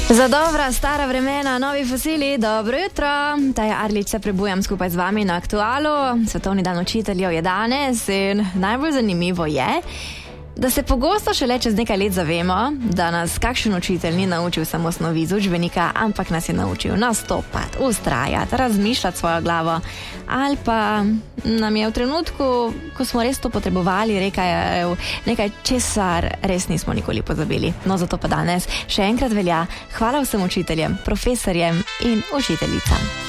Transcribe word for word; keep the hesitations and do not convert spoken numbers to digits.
Za dobra stara vremena, novi fosili, dobro jutro. Taja Arlič, se prebujam skupaj z vami na Aktualu. Svetovni dan učiteljev je danes in najbolj zanimivo je, da se pogosto šele čez nekaj let zavemo, da nas kakšen učitelj ni naučil samo snovi iz učbenika, ampak nas je naučil nastopati, ustrajati, razmišljati svojo glavo. Ali pa nam je v trenutku, ko smo res to potrebovali, rekel nekaj, česar res nismo nikoli pozabili. No, zato pa danes še enkrat velja hvala vsem učiteljem, profesorjem in učiteljicam.